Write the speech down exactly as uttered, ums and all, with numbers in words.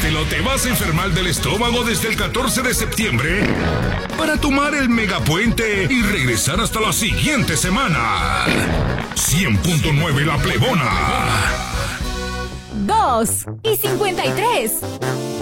Tómatelo, te vas a enfermar del estómago desde el catorce de septiembre para tomar el megapuente y regresar hasta la siguiente semana. cien punto nueve La Plebona. Dos y cincuenta y tres.